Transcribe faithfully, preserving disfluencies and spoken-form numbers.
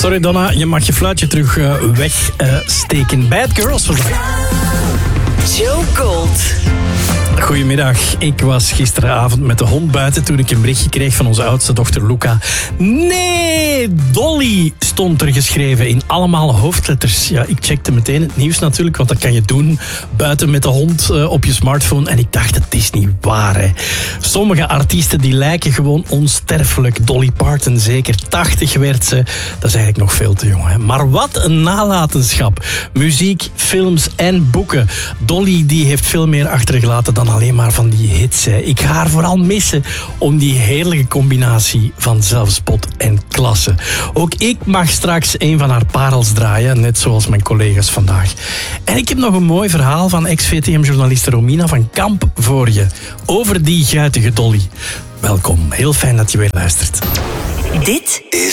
Sorry Donna, je mag je fluitje terug uh, wegsteken. Uh, Bad Girls vandaag. Joe Gold. Goedemiddag. Ik was gisteravond met de hond buiten toen ik een berichtje kreeg van onze oudste dochter Luca. Nee, Dolly stond er geschreven in allemaal hoofdletters. Ja, ik checkte meteen het nieuws natuurlijk, want dat kan je doen buiten met de hond uh, op je smartphone. En ik dacht, het is niet waar, hè. Sommige artiesten die lijken gewoon onsterfelijk. Dolly Parton zeker. tachtig werd ze. Dat is eigenlijk nog veel te jong, hè. Maar wat een nalatenschap. Muziek, films en boeken. Dolly die heeft veel meer achtergelaten dan alleen maar van die hits. Hè. Ik ga haar vooral missen om die heerlijke combinatie van zelfspot en klasse. Ook ik mag straks een van haar parels draaien, net zoals mijn collega's vandaag. En ik heb nog een mooi verhaal van ex-V T M-journaliste Romina van Kamp voor je. Over die guitige Dolly. Welkom, heel fijn dat je weer luistert. Dit is